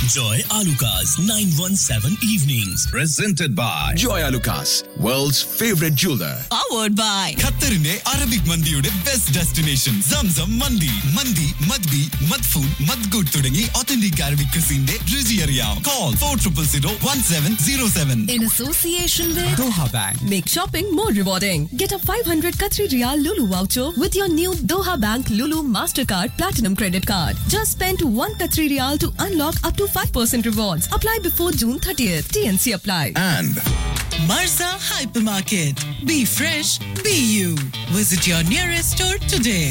Joy Alucas 917 Evenings. Presented by Joy Alucas, world's favorite jeweler. Powered by ഖത്തറിന്റെ Arabic മന്തിയുടെ best destination Zamzam മന്തി. മന്തി മദ്ബി മദ്ഫൂൻ മദ്ഗൂട്ട് തുടങ്ങി authentic Arabic ക്രിസിന്റെ രുചി അറിയാം. Call 40001707. in association with Doha Bank. Make shopping more rewarding. Get a 500 Qatari Riyal Lulu voucher with your new Doha Bank Lulu Mastercard Platinum Credit Card. Just spend 1 Qatari Riyal to unlock up to 5% rewards. Apply before June 30th. TNC apply. And Marza Hypermarket. Be fresh, be you. Visit your nearest store today.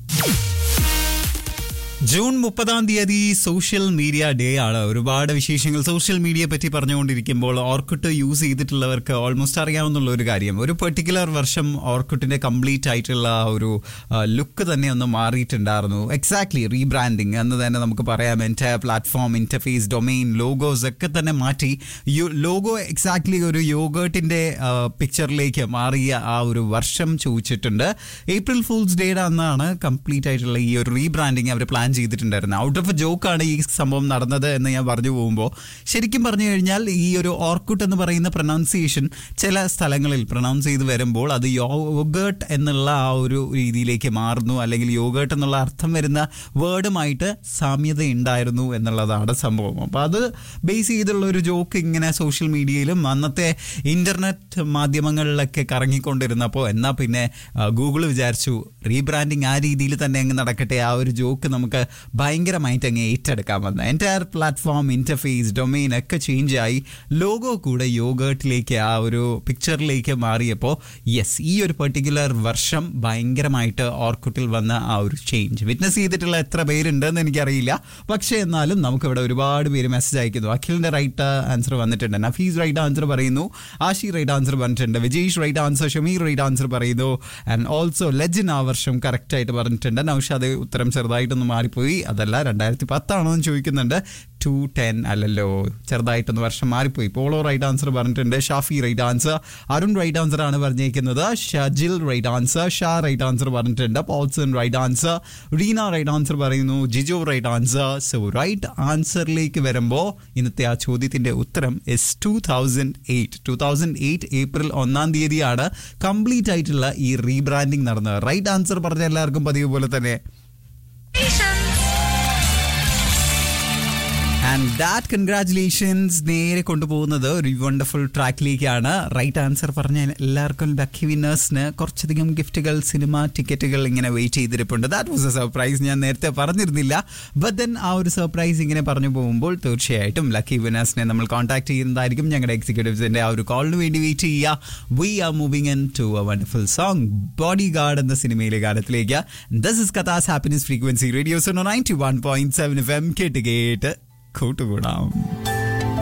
June 30 social media day ആണ്. ഒരുപാട് വിശേഷങ്ങൾ social മീഡിയയെ പറ്റി പറഞ്ഞുകൊണ്ടിരിക്കുമ്പോൾ ഓർക്കുട്ട് use ചെയ്തിട്ടുള്ളവർക്ക് almost അറിയാവുന്നുള്ള ഒരു കാര്യം, ഒരു particular വർഷം ഓർക്കുട്ടിന്റെ complete ആയിട്ടുള്ള ഒരു ലുക്ക് തന്നെ ഒന്ന് മാറിയിട്ടുണ്ടായിരുന്നു. എക്സാക്ട്ലി റീബ്രാൻഡിങ് എന്ന് തന്നെ നമുക്ക് പറയാം. Entire platform, interface, domain, logos ഒക്കെ തന്നെ മാറ്റി. ലോഗോ എക്സാക്ട്ലി ഒരു യോഗേർട്ടിന്റെ പിക്ചറിലേക്ക് മാറിയ ആ ഒരു വർഷം ചോദിച്ചിട്ടുണ്ട്. ഏപ്രിൽ ഫൂൾസ് ഡേയുടെ അന്നാണ് കംപ്ലീറ്റ് ആയിട്ടുള്ള ഈ ഒരു റീബ്രാൻഡിങ് അവർ പ്ലാൻ ചെയ്തിട്ടുണ്ടായിരുന്നു. ഔട്ട് ഓഫ് എ ജോക്കാണ് ഈ സംഭവം നടന്നത് എന്ന് ഞാൻ പറഞ്ഞു പോകുമ്പോൾ, ശരിക്കും പറഞ്ഞു കഴിഞ്ഞാൽ ഈ ഒരു ഓർക്കുട്ട് എന്ന് പറയുന്ന പ്രൊനൗൺസിയേഷൻ ചില സ്ഥലങ്ങളിൽ പ്രൊനൗൺസ് ചെയ്ത് വരുമ്പോൾ അത് യോഗേർട്ട് എന്നുള്ള ആ ഒരു രീതിയിലേക്ക് മാറുന്നു, അല്ലെങ്കിൽ യോഗേർട്ട് എന്നുള്ള അർത്ഥം വരുന്ന വേർഡുമായിട്ട് സാമ്യത ഉണ്ടായിരുന്നു എന്നുള്ളതാണ് സംഭവം. അപ്പോൾ അത് ബേസ് ചെയ്തുള്ള ഒരു ജോക്ക് ഇങ്ങനെ സോഷ്യൽ മീഡിയയിലും അന്നത്തെ ഇന്റർനെറ്റ് മാധ്യമങ്ങളിലൊക്കെ കറങ്ങിക്കൊണ്ടിരുന്നപ്പോൾ എന്നാൽ പിന്നെ ഗൂഗിൾ വിചാരിച്ചു റീബ്രാൻഡിങ് ആ രീതിയിൽ തന്നെ അങ്ങ് നടക്കട്ടെ, ആ ഒരു ജോക്ക് നമുക്ക് ഭയങ്കരമായിട്ട് അങ്ങ് ഏറ്റെടുക്കാൻ വന്ന എൻറ്റയർ പ്ലാറ്റ്ഫോം, ഇന്റർഫേസ്, ഡൊമെയിൻ ഒക്കെ ചേഞ്ച് ആയി. ലോഗോ കൂടെ യോഗേർട്ടിലേക്ക് ആ ഒരു പിക്ചറിലേക്ക് മാറിയപ്പോൾ യെസ്, ഈ ഒരു പെർട്ടിക്കുലർ വർഷം ഭയങ്കരമായിട്ട് ഓർക്കുട്ടിൽ വന്ന ആ ഒരു ചേഞ്ച് വിറ്റ്നസ് ചെയ്തിട്ടുള്ള എത്ര പേരുണ്ടെന്ന് എനിക്കറിയില്ല. പക്ഷേ എന്നാലും നമുക്കിവിടെ ഒരുപാട് പേര് മെസ്സേജ് അയക്കുന്നു. അഖിലിന്റെ റൈറ്റ് ആൻസർ വന്നിട്ടുണ്ട്, നഫീസ് റൈറ്റ് ആൻസർ പറയുന്നു, ആഷി റൈറ്റ് ആൻസർ പറഞ്ഞിട്ടുണ്ട്, Vijesh right answer, Shameer right answer പറയുന്നു, ആൻഡ് ഓൾസോ ലെജൻ ആ വർഷം കറക്റ്റ് ആയിട്ട് പറഞ്ഞിട്ടുണ്ട്. നൗഷാദ് ഉത്തരം ചെറുതായിട്ടൊന്ന് മാറിപ്പോയി, അതല്ല 2010 ആണോ എന്ന് ചോദിക്കുന്നുണ്ട്. 2010 അല്ലല്ലോ, ചെറുതായിട്ടൊന്ന് വർഷം മാറിപ്പോയി. പോളോ റൈറ്റ് ആൻസർ പറഞ്ഞിട്ടുണ്ട്, Shafi right answer, Arun right answer ആണ് പറഞ്ഞിരിക്കുന്നത്, Shajil right answer, Shah right answer പറഞ്ഞിട്ടുണ്ട്, Paulson right answer, Reena right answer പറയുന്നു, Jijo right answer. So right ആൻസറിലേക്ക് വരുമ്പോൾ ഇന്നത്തെ ആ ചോദ്യത്തിന്റെ ഉത്തരം ഇസ് 2008 ഏപ്രിൽ 1 കംപ്ലീറ്റ് ആയിട്ടുള്ള ഈ റീബ്രാൻഡിങ് നടന്നത്. റൈറ്റ് ആൻസർ പറഞ്ഞ എല്ലാവർക്കും പതിവ് പോലെ തന്നെ ആൻഡ് ദാറ്റ് കൺഗ്രാറ്റുലേഷൻസ് നേരെ കൊണ്ടുപോകുന്നത് ഒരു വണ്ടർഫുൾ ട്രാക്കിലേക്കാണ്. റൈറ്റ് ആൻസർ പറഞ്ഞ എല്ലാവർക്കും ലക്കി വിന്നേഴ്സിന് കുറച്ചധികം ഗിഫ്റ്റുകൾ, സിനിമ ടിക്കറ്റുകൾ ഇങ്ങനെ wait ചെയ്തിരിപ്പുണ്ട്. That was A surprise, ഞാൻ നേരത്തെ പറഞ്ഞിരുന്നില്ല. ബട്ട് ദെൻ ആ ഒരു സർപ്രൈസ് ഇങ്ങനെ പറഞ്ഞു പോകുമ്പോൾ തീർച്ചയായിട്ടും ലക്കി വിന്നേഴ്സിനെ നമ്മൾ കോൺടാക്ട് ചെയ്യുന്നതായിരിക്കും. ഞങ്ങളുടെ എക്സിക്യൂട്ടീവ്സിന്റെ ആ ഒരു കോളിന് വേണ്ടി വെയിറ്റ് ചെയ്യുക. V R moving in to A wonderful song, body guard എന്ന സിനിമയിലെ ഗാനത്തിലേക്ക്. This is കഥാസ് happiness frequency radio 91.7 FM. കേട്ട് കൂട്ടുകൂടാം.